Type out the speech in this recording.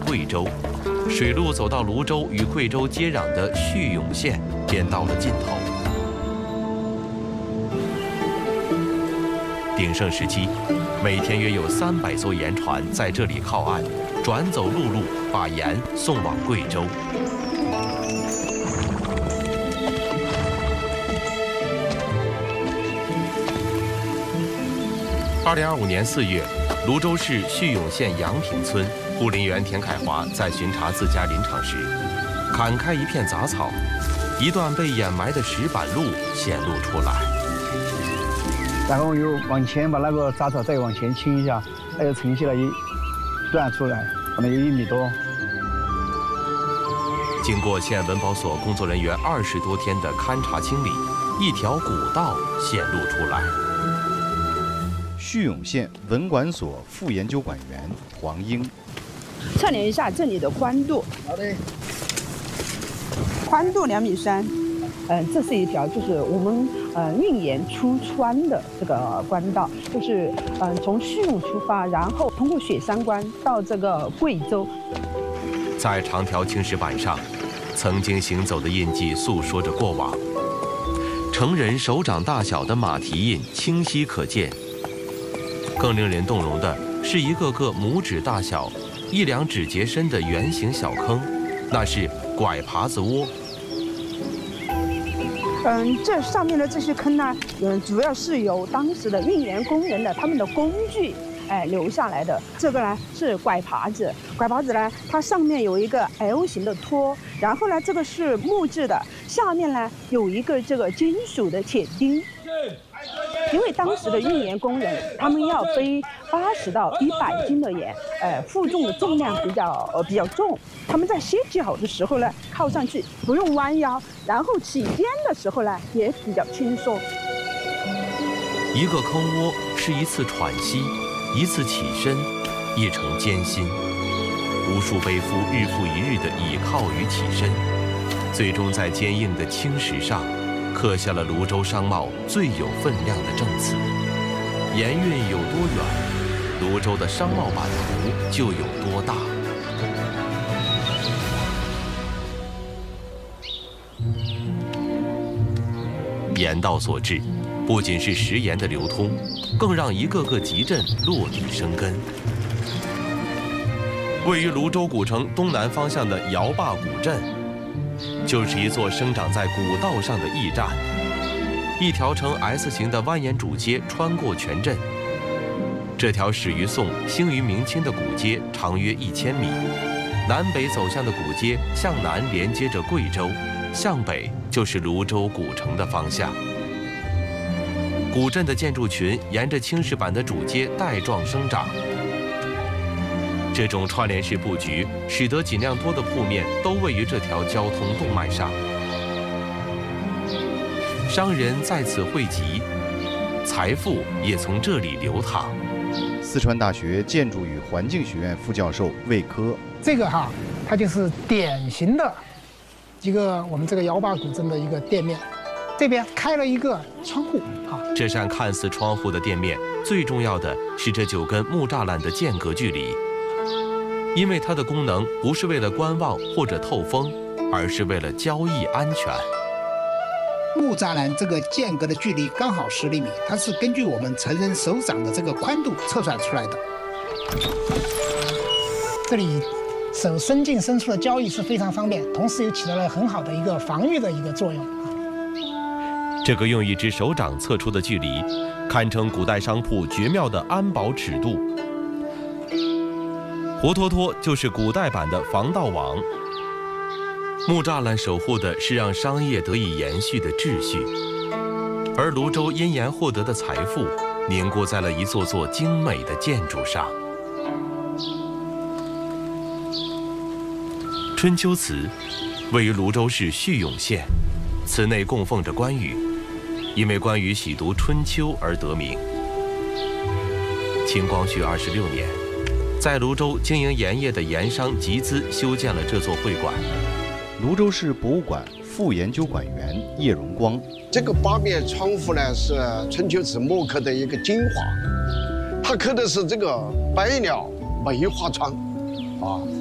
贵州，水路走到泸州与贵州接壤的叙永县，便到了尽头。鼎盛时期，每天约有300艘盐船在这里靠岸，转走陆路，把盐送往贵州。2025年4月，泸州市叙永县杨坪村护林员田凯华在巡查自家林场时，砍开一片杂草，一段被掩埋的石板路显露出来。 然后又往前把那个杂草再往前倾一下，它又呈现了一段出来，可能有1米多。 经过县文保所工作人员20多天的勘察清理，一条古道显露出来。 叙永县文管所副研究管员黄英， 测量一下这里的宽度。 好的。 宽度2.3米。这是一条就是我们运盐出川的这个官道，就是从叙永出发，然后通过雪山关到这个贵州。 在长条青石板上，曾经行走的印记诉说着过往。成人手掌大小的马蹄印清晰可见。更令人动容的是一个个拇指大小、1两指节深的圆形小坑，那是拐耙子窝。 这上面的这些坑呢，主要是由当时的运盐工人的他们的工具，留下来的。这个呢是拐耙子，拐耙子呢它上面有一个 L 型的托，然后呢这个是木质的，下面呢有一个这个金属的铁钉。因为当时的运盐工人，他们要背80到100斤的盐，负重的重量比较重。他们在歇脚的时候呢，靠上去不用弯腰，然后起颠的时候呢，也比较轻松。 一个坑窝是一次喘息，一次起身，一程艰辛。无数背夫日复一日的倚靠与起身，最终在坚硬的青石上刻下了泸州商贸最有分量的证词。盐运有多远，泸州的商贸版图就有多大。盐道所致，不仅是食盐的流通，更让一个个集镇落地生根。位于泸州古城东南方向的姚坝古镇，就是一座生长在古道上的驿站。一条呈 S 型的蜿蜒主街穿过全镇。这条始于宋、兴于明清的古街长约1000米，南北走向的古街向南连接着贵州，向北就是泸州古城的方向。古镇的建筑群沿着青石板的主街带状生长。这种串联式布局，使得尽量多的铺面都位于这条交通动脉上。商人在此汇集，财富也从这里流淌。 四川大学建筑与环境学院副教授魏科， 这个它就是典型的一个我们这个姚坝古镇的一个店面，这边开了一个窗户这扇看似窗户的店面，最重要的是这9根木栅栏的间隔距离。因为它的功能不是为了观望或者透风，而是为了交易安全。 木栅栏这个间隔的距离刚好10厘米，它是根据我们成人手掌的这个宽度测算出来的。 这里手伸进伸出的交易是非常方便，同时又起到了很好的一个防御的一个作用。 这个用1只手掌测出的距离，堪称古代商铺绝妙的安保尺度。活脱脱就是古代版的防盗网。木栅栏守护的是让商业得以延续的秩序，而泸州因盐获得的财富凝固在了一座座精美的建筑上。春秋祠位于泸州市叙永县，祠内供奉着关羽，因为关羽喜读春秋而得名。清光绪26年，在泸州经营盐业的盐商集资修建了这座会馆。 泸州市博物馆副研究馆员叶荣光， 这个8面窗户呢是春秋瓷木刻的一个精华，它刻的是这个百鸟梅花窗，